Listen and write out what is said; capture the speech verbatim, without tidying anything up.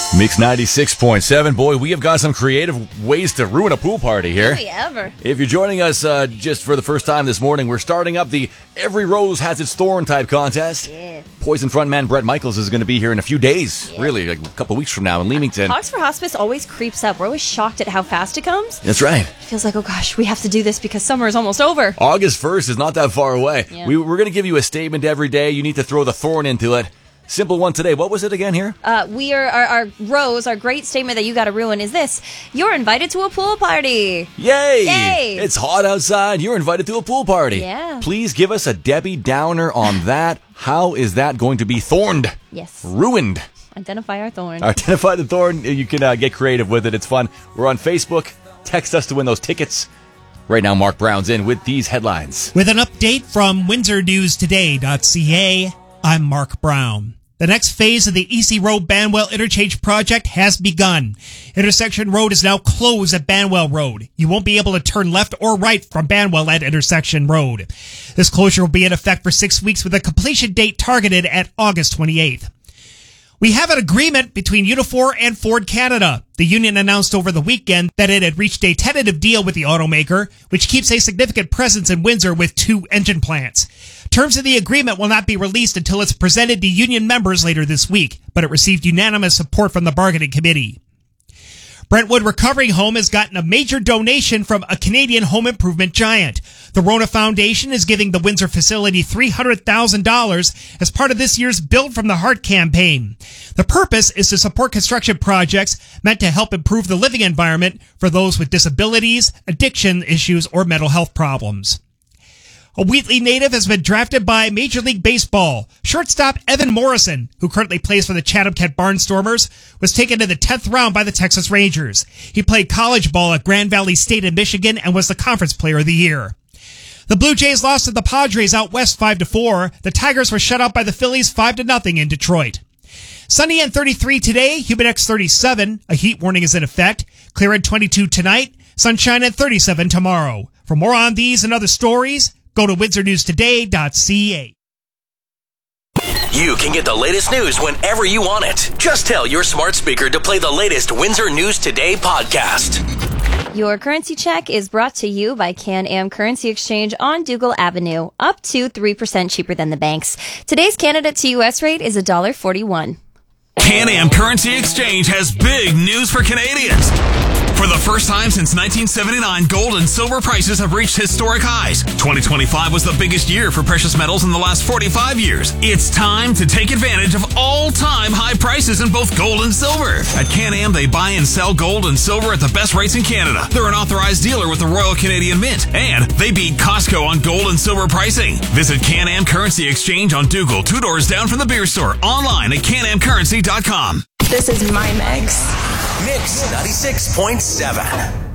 Mix ninety-six point seven. Boy, we have got some creative ways to ruin a pool party here. Have we ever? If you're joining us uh, just for the first time this morning, we're starting up the Every Rose Has Its Thorn type contest. Yeah. Poison frontman Bret Michaels is going to be here in a few days, Yeah. really, like a couple weeks from now in Leamington. Hogs for Hospice always creeps up. We're always shocked at how fast it comes. That's right. It feels like, oh gosh, we have to do this because summer is almost over. August first is not that far away. Yeah. We, we're going to give you a statement every day. You need to throw the thorn into it. Simple one today. What was it again here? Uh, we are our, our rose. Our great statement that you got to ruin is this: you're invited to a pool party. Yay! Yay! It's hot outside. You're invited to a pool party. Yeah. Please give us a Debbie Downer on that. How is that going to be thorned? Yes. Ruined. Identify our thorn. Identify the thorn. You can uh, get creative with it. It's fun. We're on Facebook. Text us to win those tickets. Right now, Mark Brown's in with these headlines. With an update from Windsor News Today dot C A, I'm Mark Brown. The next phase of the E C Road Banwell Interchange project has begun. Intersection Road is now closed at Banwell Road. You won't be able to turn left or right from Banwell at Intersection Road. This closure will be in effect for six weeks with a completion date targeted at August twenty-eighth. We have an agreement between Unifor and Ford Canada. The union announced over the weekend that it had reached a tentative deal with the automaker, which keeps a significant presence in Windsor with two engine plants. Terms of the agreement will not be released until it's presented to union members later this week, but it received unanimous support from the bargaining committee. Brentwood Recovery Home has gotten a major donation from a Canadian home improvement giant. The Rona Foundation is giving the Windsor facility three hundred thousand dollars as part of this year's Build from the Heart campaign. The purpose is to support construction projects meant to help improve the living environment for those with disabilities, addiction issues, or mental health problems. A Wheatley native has been drafted by Major League Baseball. Shortstop Evan Morrison, who currently plays for the Chatham-Kent Barnstormers, was taken in the tenth round by the Texas Rangers. He played college ball at Grand Valley State in Michigan and was the Conference Player of the Year. The Blue Jays lost to the Padres out west five to four. The Tigers were shut out by the Phillies five to nothing in Detroit. Sunny and thirty-three today, Humidex thirty-seven. A heat warning is in effect. Clear at twenty-two tonight, sunshine at thirty-seven tomorrow. For more on these and other stories, go to Windsor News Today dot C A. You can get the latest news whenever you want it. Just tell your smart speaker to play the latest Windsor News Today podcast. Your currency check is brought to you by Can-Am Currency Exchange on Dougal Avenue, up to three percent cheaper than the banks. Today's Canada to U S rate is one dollar forty-one. Can-Am Currency Exchange has big news for Canadians. For the first time since nineteen seventy-nine, gold and silver prices have reached historic highs. twenty twenty-five was the biggest year for precious metals in the last forty-five years. It's time to take advantage of all-time high prices in both gold and silver. At Can-Am, they buy and sell gold and silver at the best rates in Canada. They're an authorized dealer with the Royal Canadian Mint, and they beat Costco on gold and silver pricing. Visit Can-Am Currency Exchange on Dougal, two doors down from the beer store, online at can am currency dot com. This is my mix. Mix ninety-six point seven.